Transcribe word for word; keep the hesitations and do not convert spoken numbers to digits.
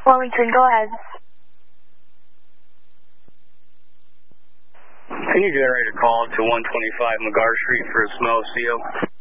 Wilmington, go ahead. Can you generate a call to one twenty-five McGar Street for a small C O?